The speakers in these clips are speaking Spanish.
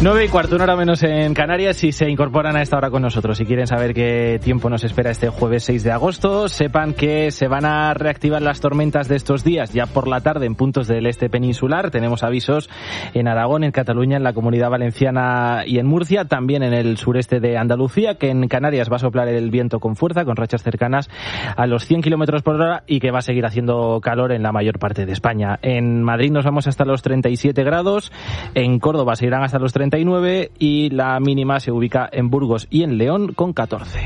9:15, una hora menos en Canarias, y se incorporan a esta hora con nosotros. Si quieren saber qué tiempo nos espera este jueves 6 de agosto, sepan que se van a reactivar las tormentas de estos días ya por la tarde en puntos del este peninsular. Tenemos avisos en Aragón, en Cataluña, en la Comunidad Valenciana y en Murcia, también en el sureste de Andalucía, que en Canarias va a soplar el viento con fuerza, con rachas cercanas a los 100 kilómetros por hora, y que va a seguir haciendo calor en la mayor parte de España. En Madrid nos vamos hasta los 37 grados, en Córdoba se irán hasta los 39 y la mínima se ubica en Burgos y en León con 14.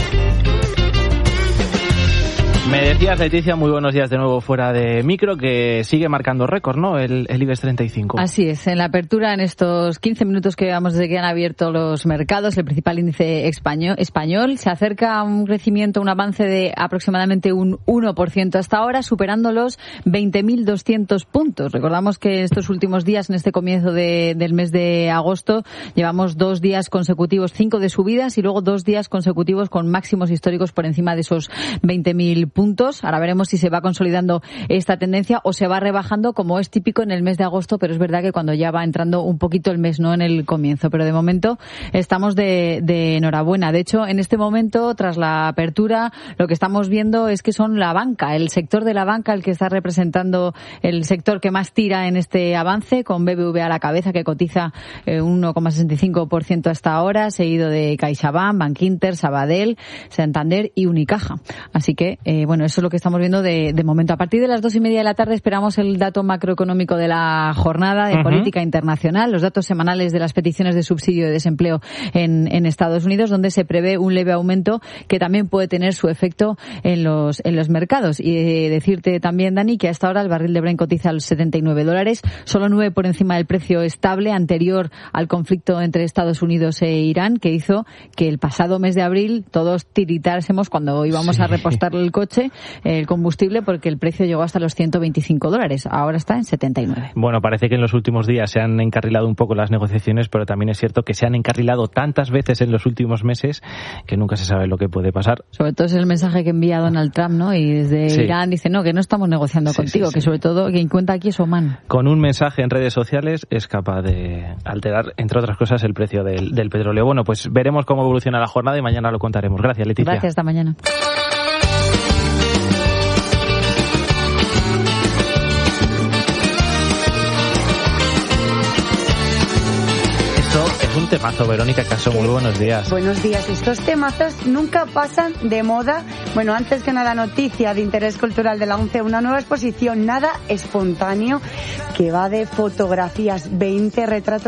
Me decías, Leticia, muy buenos días de nuevo fuera de micro, que sigue marcando récord, ¿no? El IBEX 35. Así es, en la apertura, en estos 15 minutos que llevamos desde que han abierto los mercados, el principal índice español se acerca a un crecimiento, un avance de aproximadamente un 1% hasta ahora, superando los 20.200 puntos. Recordamos que estos últimos días, en este comienzo del mes de agosto, llevamos 2 días consecutivos, 5 de subidas, y luego 2 días consecutivos con máximos históricos por encima de esos 20.000 puntos. Ahora veremos si se va consolidando esta tendencia o se va rebajando, como es típico en el mes de agosto, pero es verdad que cuando ya va entrando un poquito el mes, no en el comienzo. Pero de momento estamos de enhorabuena. De hecho, en este momento, tras la apertura, lo que estamos viendo es que son la banca, el sector de la banca, el que está representando el sector que más tira en este avance, con BBVA a la cabeza, que cotiza un 1,65% hasta ahora, seguido de CaixaBank, Bankinter, Sabadell, Santander y Unicaja. Así que, bueno, eso es lo que estamos viendo de momento. A partir de las 2:30 de la tarde esperamos el dato macroeconómico de la jornada de política internacional, los datos semanales de las peticiones de subsidio de desempleo en Estados Unidos, donde se prevé un leve aumento que también puede tener su efecto en los mercados. Y decirte también, Dani, que hasta ahora el barril de Brent cotiza a los $79, solo 9 por encima del precio estable anterior al conflicto entre Estados Unidos e Irán, que hizo que el pasado mes de abril todos tiritásemos cuando íbamos a repostar el coche, el combustible, porque el precio llegó hasta los $125. Ahora está en 79. Bueno, parece que en los últimos días se han encarrilado un poco las negociaciones, pero también es cierto que se han encarrilado tantas veces en los últimos meses que nunca se sabe lo que puede pasar. Sobre todo es el mensaje que envía Donald Trump, ¿no? Y desde Irán dice, no, que no estamos negociando contigo, que sobre todo quien cuenta aquí es Oman. Con un mensaje en redes sociales es capaz de alterar, entre otras cosas, el precio del petróleo. Bueno, pues veremos cómo evoluciona la jornada y mañana lo contaremos. Gracias, Leticia. Gracias, hasta mañana. Es un temazo, Verónica Caso, muy buenos días. Buenos días. Estos temazos nunca pasan de moda. Bueno, antes que nada, noticia de interés cultural de la ONCE, una nueva exposición, Nada Espontáneo, que va de fotografías, 20 retratos